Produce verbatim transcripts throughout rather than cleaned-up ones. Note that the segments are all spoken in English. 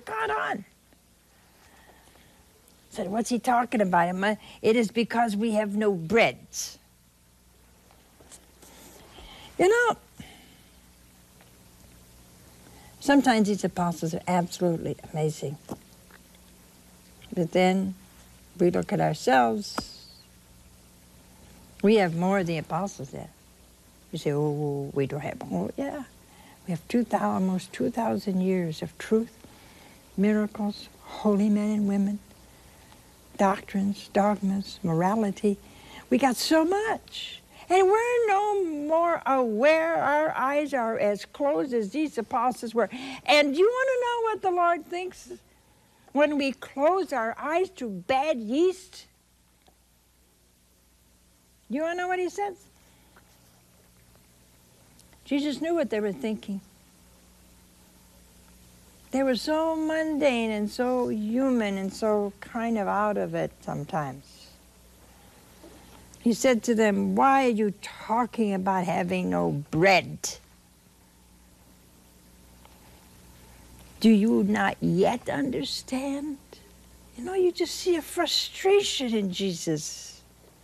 caught on. Said, what's he talking about? It is because we have no bread. You know, sometimes these apostles are absolutely amazing. But then we look at ourselves. We have more of the apostles there. You say, oh, we don't have more. Yeah, we have two thousand, almost two thousand years of truth, miracles, holy men and women, doctrines, dogmas, morality. We got so much. And we're no more aware. Our eyes are as closed as these apostles were. And you want to know what the Lord thinks when we close our eyes to bad yeast? You want to know what he says? Jesus knew what they were thinking. They were so mundane and so human and so kind of out of it sometimes. He said to them, why are you talking about having no bread? Do you not yet understand? You know, you just see a frustration in Jesus.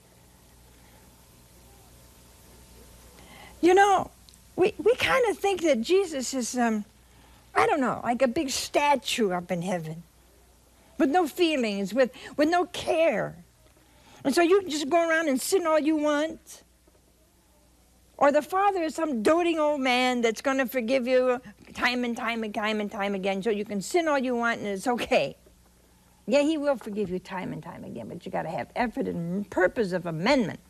You know, we, we kind of think that Jesus is, um, I don't know, like a big statue up in heaven with no feelings, with, with no care. And so you can just go around and sin all you want. Or the Father is some doting old man that's going to forgive you time and time and time and time again, so you can sin all you want and it's okay. Yeah, he will forgive you time and time again, but you got to have effort and purpose of amendment.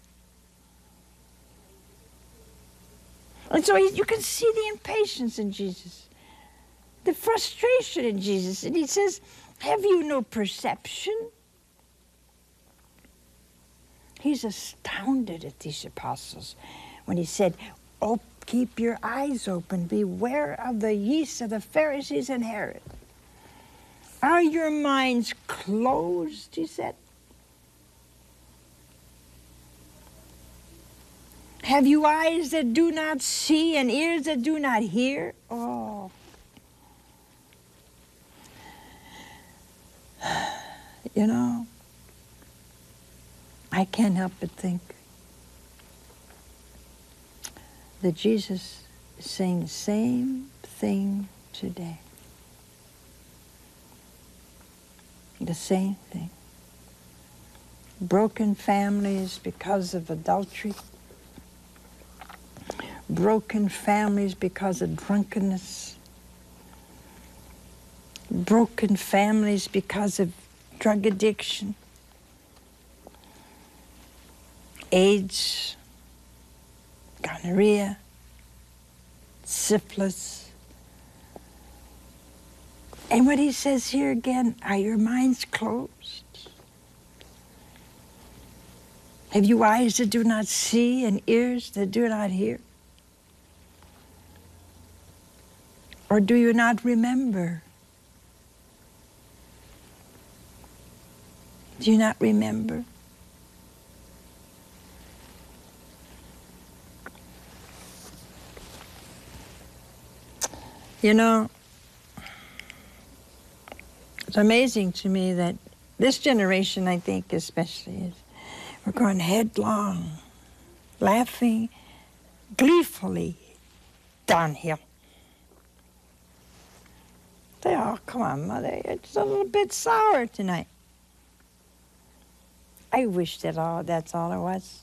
And so he, you can see the impatience in Jesus, the frustration in Jesus. And he says, have you no perception? He's astounded at these apostles when he said, oh, keep your eyes open. Beware of the yeast of the Pharisees and Herod. Are your minds closed, he said? Have you eyes that do not see and ears that do not hear? Oh. You know, I can't help but think that Jesus is saying the same thing today. The same thing. Broken families because of adultery. Broken families because of drunkenness. Broken families because of drug addiction. AIDS, gonorrhea, syphilis. And what he says here again, are your minds closed? Have you eyes that do not see and ears that do not hear? Or do you not remember? Do you not remember? You know, it's amazing to me that this generation, I think especially, is we're going headlong, laughing gleefully downhill. Say, oh, come on, Mother, it's a little bit sour tonight. I wish that all that's all it was.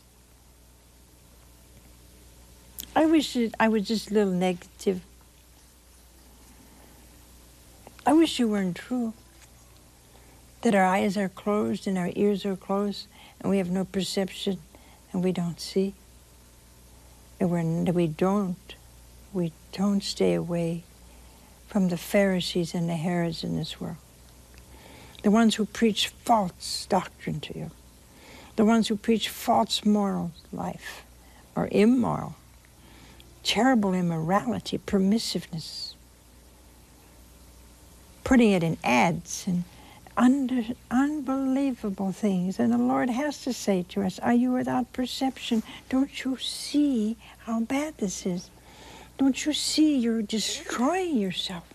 I wish it, I was just a little negative. I wish you weren't true. That our eyes are closed and our ears are closed and we have no perception and we don't see. And we're, we don't, we don't stay away from the Pharisees and the Herods in this world. The ones who preach false doctrine to you. The ones who preach false moral life or immoral, terrible immorality, permissiveness, putting it in ads and under, unbelievable things. And the Lord has to say to us, are you without perception? Don't you see how bad this is? Don't you see you're destroying yourself?